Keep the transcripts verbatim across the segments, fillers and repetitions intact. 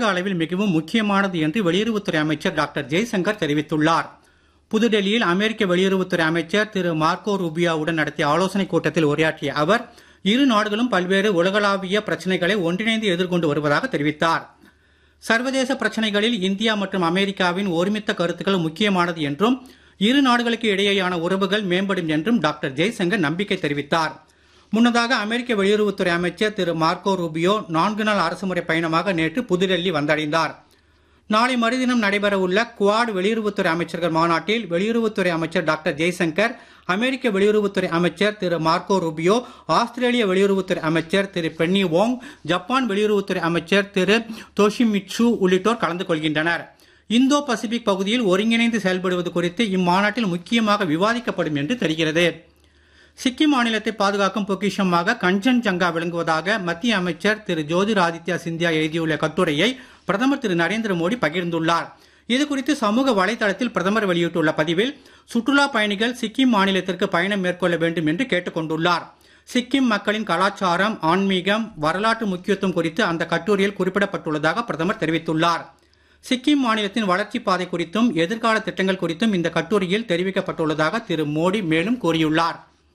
உலக அளவில் மிகவும் முக்கியமானது என்று வெளியுறவுத்துறை அமைச்சர் டாக்டர் ஜெய்சங்கர் தெரிவித்துள்ளார். புதுடெல்லியில் அமெரிக்க வெளியுறவுத்துறை அமைச்சர் திரு மார்க்கோ ரூபியோவுடன் நடத்திய ஆலோசனைக் கூட்டத்தில் உரையாற்றிய அவர், இரு நாடுகளும் பல்வேறு உலகளாவிய பிரச்சனைகளை ஒன்றிணைந்து எதிர்கொண்டு வருவதாக தெரிவித்தார். சர்வதேச பிரச்சனைகளில் இந்தியா மற்றும் அமெரிக்காவின் ஒருமித்த கருத்துக்கள் முக்கியமானது என்றும், இரு நாடுகளுக்கு இடையேயான உறவுகள் மேம்படும் என்றும் டாக்டர் ஜெய்சங்கர் நம்பிக்கை தெரிவித்தார். முன்னதாக அமெரிக்க வெளியுறவுத்துறை அமைச்சர் திரு மார்க்கோ ரூபியோ நான்கு நாள் அரசுமுறை பயணமாக நேற்று புதுடெல்லி வந்தடைந்தார். நாளை மறுதினம் நடைபெறவுள்ள குவாட் வெளியுறவுத்துறை அமைச்சர்கள் மாநாட்டில் வெளியுறவுத்துறை அமைச்சர் டாக்டர் ஜெய்சங்கர், அமெரிக்க வெளியுறவுத்துறை அமைச்சர் திரு மார்க்கோ ரூபியோ, ஆஸ்திரேலிய வெளியுறவுத்துறை அமைச்சர் திரு பென்னி வோங், ஜப்பான் வெளியுறவுத்துறை அமைச்சர் திரு தோஷிமிட்சு உள்ளிட்டோர் கலந்து கொள்கின்றனர். இந்தோ பசிபிக் பகுதியில் ஒருங்கிணைந்து செயல்படுவது குறித்து இம்மாநாட்டில் முக்கியமாக விவாதிக்கப்படும் என்று தெரிகிறது. சிக்கிம் மாநிலத்தை பாதுகாக்கும் பொக்கிஷமாக கஞ்சன்ஜங்கா விளங்குவதாக மத்திய அமைச்சர் திரு ஜோதிராதித்யா சிந்தியா எழுதியுள்ள கட்டுரையை பிரதமர் திரு நரேந்திர மோடி பகிர்ந்துள்ளார். இதுகுறித்து சமூக வலைதளத்தில் பிரதமர் வெளியிட்டுள்ள பதிவில், சுற்றுலா பயணிகள் சிக்கிம் மாநிலத்திற்கு பயணம் மேற்கொள்ள வேண்டும் என்று கேட்டுக் கொண்டுள்ளார். சிக்கிம் மக்களின் கலாச்சாரம், ஆன்மீகம், வரலாற்று முக்கியத்துவம் குறித்து அந்த கட்டுரையில் குறிப்பிடப்பட்டுள்ளதாக பிரதமர் தெரிவித்துள்ளார். சிக்கிம் மாநிலத்தின் வளர்ச்சி பாதை குறித்தும் எதிர்கால திட்டங்கள் குறித்தும் இந்த கட்டுரையில் தெரிவிக்கப்பட்டுள்ளதாக திரு மோடி மேலும் கூறியுள்ளார்.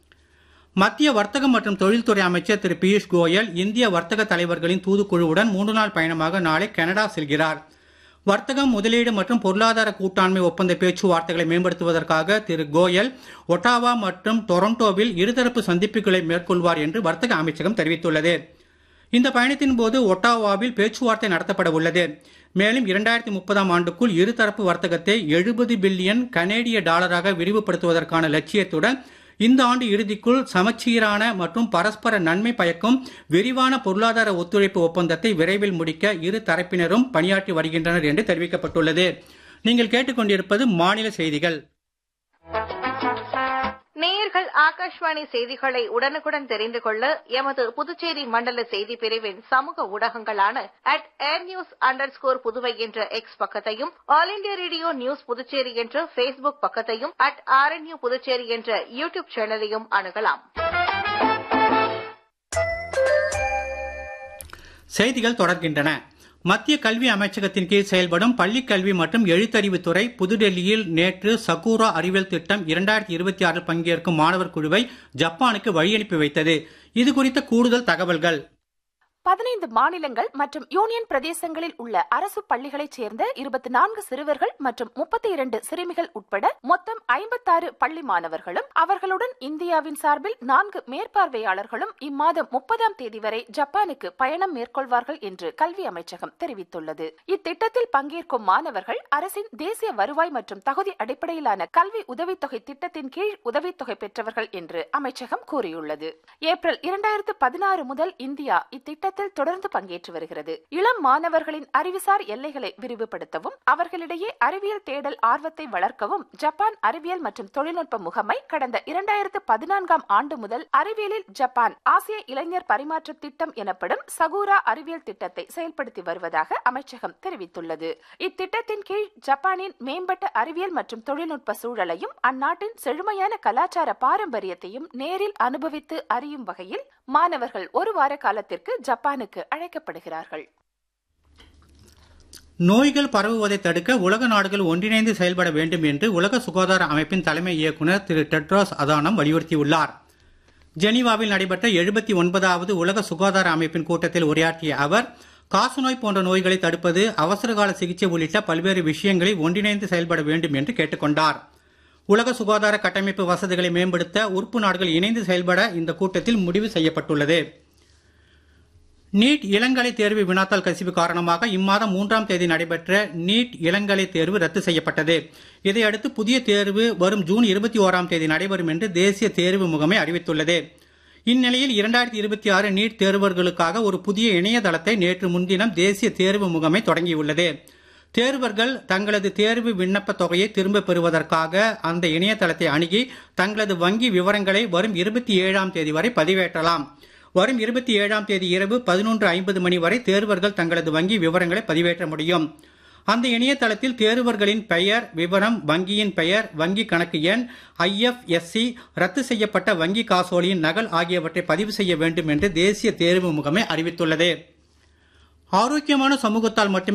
மத்திய வர்த்தகம் மற்றும் தொழில்துறை அமைச்சர் திரு பியூஷ் கோயல் இந்திய வர்த்தக தலைவர்களின் தூதுக்குழுவுடன் மூன்று நாள் பயணமாக நாளை கனடா செல்கிறார். வர்த்தகம், முதலீடு மற்றும் பொருளாதார கூட்டாண்மை ஒப்பந்த பேச்சுவார்த்தைகளை மேம்படுத்துவதற்காக திரு கோயல் ஒட்டாவா மற்றும் டொரண்டோவில் இருதரப்பு சந்திப்புகளை மேற்கொள்வார் என்று வர்த்தக அமைச்சகம் தெரிவித்துள்ளது. இந்த பயணத்தின் போது ஒட்டாவாவில் பேச்சுவார்த்தை நடத்தப்பட உள்ளது. மேலும் இரண்டாயிரத்தி முப்பதாம் ஆண்டுக்குள் இருதரப்பு வர்த்தகத்தை எழுபது பில்லியன் கனேடிய டாலராக விரிவுபடுத்துவதற்கான லட்சியத்துடன் இந்த ஆண்டு இறுதிக்குள் சமச்சீரான மற்றும் பரஸ்பர நன்மை பயக்கும் விரிவான பொருளாதார ஒத்துழைப்பு ஒப்பந்தத்தை விரைவில் முடிக்க இரு தரப்பினரும் பணியாற்றி வருகின்றனர் என்று தெரிவிக்கப்பட்டுள்ளது. நீங்கள் கேட்டுக்கொண்டிருப்பது மாநில செய்திகள். நேயர்கள் ஆகாஷ்வாணி செய்திகளை உடனுக்குடன் தெரிந்து கொள்ள எமது புதுச்சேரி மண்டல செய்தி பிரிவின் சமூக ஊடகங்களான at air news under score Puduvai என்ற எக்ஸ் பக்கத்தையும், all India radio news Puducherry என்ற பேஸ்புக் பக்கத்தையும், அட் ஆர்என்யூ புதுச்சேரி என்ற யூடியூப் சேனலையும் அணுகலாம். செய்திகள் தொடர்கின்றன. மத்திய கல்வி அமைச்சகத்தின் கீழ் செயல்படும் பள்ளிக் கல்வி மற்றும் எழுத்தறிவுத்துறை புதுடெல்லியில் நேற்று சகூரா அறிவியல் திட்டம் இரண்டாயிரத்தி இருபத்தி ஆறில் பங்கேற்கும் மாணவர் குழுவை ஜப்பானுக்கு வழியனுப்பி வைத்தது. இது குறித்த கூடுதல் தகவல்கள். பதினைந்து மாநிலங்கள் மற்றும் யூனியன் பிரதேசங்களில் உள்ள அரசு பள்ளிகளைச் சேர்ந்த இருபத்தி நான்கு சிறுவர்கள் மற்றும் முப்பத்தி இரண்டு சிறுமிகள் உட்பட மொத்தம் ஐம்பத்தாறு பள்ளி மாணவர்களும் அவர்களுடன் இந்தியாவின் சார்பில் நான்கு மேற்பார்வையாளர்களும் இம்மாதம் முப்பதாம் தேதி வரை ஜப்பானுக்கு பயணம் மேற்கொள்வார்கள் என்று கல்வி அமைச்சகம் தெரிவித்துள்ளது. இத்திட்டத்தில் பங்கேற்கும் மாணவர்கள் அரசின் தேசிய வருவாய் மற்றும் தகுதி அடிப்படையிலான கல்வி உதவித்தொகை திட்டத்தின் கீழ் உதவித்தொகை பெற்றவர்கள் என்று அமைச்சகம் கூறியுள்ளது. ஏப்ரல் இரண்டாயிரத்து பதினாறு முதல் இந்தியா இத்திட்டத்தில் தொடர்ந்து பங்கேற்று வருகிறது. இளம் மாணவர்களின் அறிவுசார் எல்லைகளை விரிவுபடுத்தவும் அவர்களிடையே அறிவியல் தேடல் ஆர்வத்தை வளர்க்கவும் ஜப்பான் அறிவியல் மற்றும் தொழில்நுட்ப முகமை கடந்த இரண்டாயிரத்து பதினான்காம் ஆண்டு முதல் அறிவியலில் ஜப்பான் ஆசிய இளைஞர் பரிமாற்ற திட்டம் எனப்படும் சகூரா அறிவியல் திட்டத்தை செயல்படுத்தி வருவதாக அமைச்சகம் தெரிவித்துள்ளது. இத்திட்டத்தின் கீழ் ஜப்பானின் மேம்பட்ட அறிவியல் மற்றும் தொழில்நுட்ப சூழலையும் அந்நாட்டின் செழுமையான கலாச்சார பாரம்பரியத்தையும் நேரில் அனுபவித்து அறியும் வகையில் மாணவர்கள் ஒரு வார காலத்திற்கு ஜப்பானுக்கு அழைக்கப்படுகிறார்கள். நோய்கள் பரவுவதை தடுக்க உலக நாடுகள் ஒன்றிணைந்து செயல்பட வேண்டும் என்று உலக சுகாதார அமைப்பின் தலைமை இயக்குநர் திரு டெட்ரோஸ் அதானம் வலியுறுத்தியுள்ளார். ஜெனீவாவில் நடைபெற்ற எழுபத்தி ஒன்பதாவது உலக சுகாதார அமைப்பின் கூட்டத்தில் உரையாற்றிய அவர், காசநோய் போன்ற நோய்களை தடுப்பது, அவசரகால சிகிச்சை உள்ளிட்ட பல்வேறு விஷயங்களை ஒன்றிணைந்து செயல்பட வேண்டும் என்று கேட்டுக்கொண்டார். உலக சுகாதார கட்டமைப்பு வசதிகளை மேம்படுத்த உறுப்பு நாடுகள் இணைந்து செயல்பட இந்த கூட்டத்தில் முடிவு செய்யப்பட்டுள்ளது. நீட் இளங்கலை தேர்வு வினாத்தாள் கசிவு காரணமாக இம்மாதம் மூன்றாம் தேதி நடைபெற்ற நீட் இளங்கலை தேர்வு ரத்து செய்யப்பட்டது. இதையடுத்து புதிய தேர்வு வரும் ஜூன் இருபத்தி ஓராம் தேதி நடைபெறும் என்று தேசிய தேர்வு முகமை அறிவித்துள்ளது. இந்நிலையில் இரண்டாயிரத்தி இருபத்தி ஆறு நீட் தேர்வர்களுக்காக ஒரு புதிய இணையதளத்தை நேற்று முன்தினம் தேசிய தேர்வு முகமை தொடங்கியுள்ளது. தேர்வர்கள் தங்களது தேர்வு விண்ணப்ப தொகையை திரும்ப பெறுவதற்காக அந்த இணையதளத்தை அணுகி தங்களது வங்கி விவரங்களை வரும் இருபத்தி ஏழாம் தேதி வரை பதிவேற்றலாம். வரும் இருபத்தி ஏழாம் தேதி இரவு பதினொன்று ஐம்பது மணி வரை தேர்வர்கள் தங்களது வங்கி விவரங்களை பதிவேற்ற முடியும். அந்த இணையதளத்தில் தேர்வர்களின் பெயர், விவரம், வங்கியின் பெயர், வங்கி கணக்கு எண், ஐ எஃப் எஸ் சி, ரத்து செய்யப்பட்ட வங்கி காசோலியின் நகல் ஆகியவற்றை பதிவு செய்ய வேண்டும் என்று தேசிய தேர்வு முகமை அறிவித்துள்ளது. ஆரோக்கியமான சமூகத்தால் மட்டுமே